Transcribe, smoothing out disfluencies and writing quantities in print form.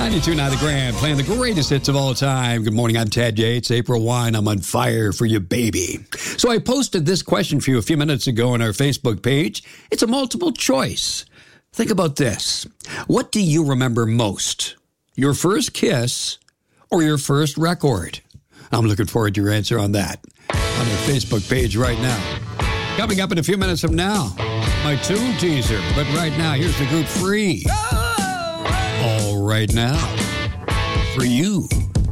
92.9 The Grand, playing the greatest hits of all time. Good morning, I'm Ted Yates. April 1, I'm on fire for you, baby. So I posted this question for you a few minutes ago on our Facebook page. It's a multiple choice. Think about this. What do you remember most? Your first kiss or your first record? I'm looking forward to your answer on that on our Facebook page right now. Coming up in a few minutes from now, my tune teaser. But right now, here's the group Free. All right now, for you.